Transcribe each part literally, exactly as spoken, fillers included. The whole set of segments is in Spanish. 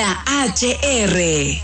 Vida H R.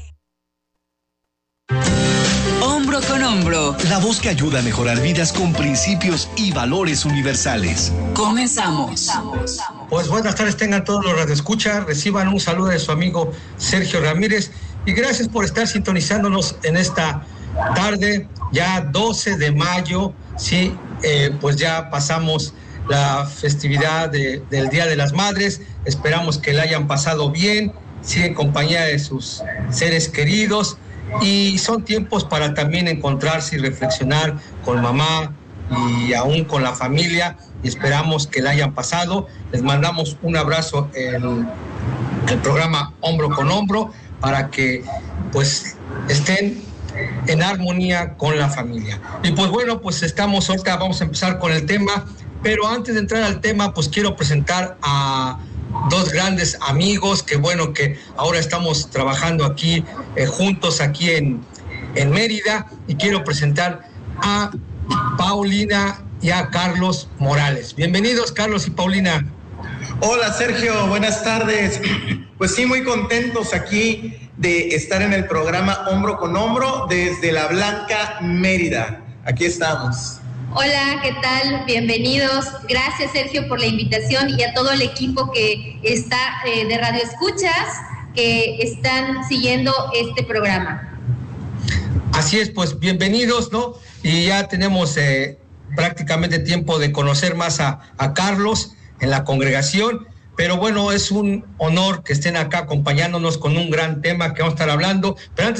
Hombro con hombro. La voz que ayuda a mejorar vidas con principios y valores universales. Comenzamos. Pues buenas tardes tengan todos los radioescuchas. Reciban un saludo de su amigo Sergio Ramírez. Y gracias por estar sintonizándonos en esta tarde, ya doce de mayo. Sí, eh, pues ya pasamos la festividad de, del Día de las Madres. Esperamos que la hayan pasado bien, sí, en compañía de sus seres queridos. Y son tiempos para también encontrarse y reflexionar con mamá y aún con la familia. Y esperamos que la hayan pasado. Les mandamos un abrazo en el programa Hombro con Hombro para que pues estén en armonía con la familia. Y pues bueno, pues estamos ahorita, vamos a empezar con el tema, pero antes de entrar al tema, pues quiero presentar a dos grandes amigos que bueno, que ahora estamos trabajando aquí eh, juntos aquí en, en Mérida, y quiero presentar a Paulina y a Carlos Morales. Bienvenidos, Carlos y Paulina. Hola, Sergio, buenas tardes. Pues sí, muy contentos aquí de estar en el programa Hombro con Hombro desde La Blanca, Mérida. Aquí estamos. Hola, ¿qué tal? Bienvenidos. Gracias, Sergio, por la invitación, y a todo el equipo que está eh, de Radio Escuchas, que están siguiendo este programa. Así es, pues bienvenidos, ¿no? Y ya tenemos eh, prácticamente tiempo de conocer más a, a Carlos en la congregación, pero bueno, es un honor que estén acá acompañándonos con un gran tema que vamos a estar hablando. Pero antes